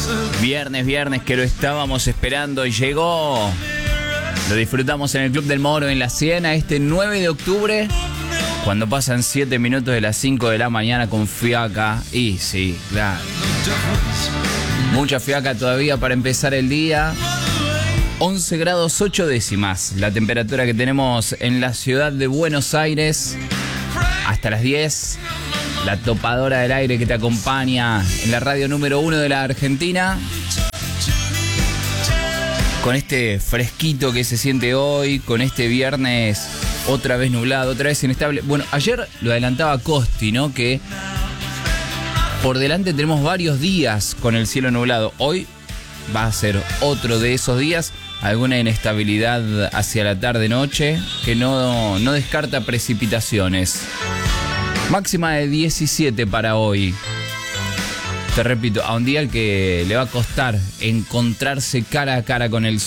Viernes que lo estábamos esperando y llegó. Lo disfrutamos en el Club del Moro en La Siena este 9 de octubre, cuando pasan 7 minutos de las 5 de la mañana con fiaca. Y sí, claro, mucha fiaca todavía para empezar el día. 11 grados 8 décimas la temperatura que tenemos en la ciudad de Buenos Aires. Hasta las 10, la topadora del aire que te acompaña en la radio número 1 de la Argentina. Con este fresquito que se siente hoy, con este viernes otra vez nublado, otra vez inestable. Bueno, ayer lo adelantaba Costi, ¿no? Que por delante tenemos varios días con el cielo nublado. Hoy va a ser otro de esos días. Alguna inestabilidad hacia la tarde-noche que no descarta precipitaciones. Máxima de 17 para hoy. Te repito, a un día que le va a costar encontrarse cara a cara con el sol.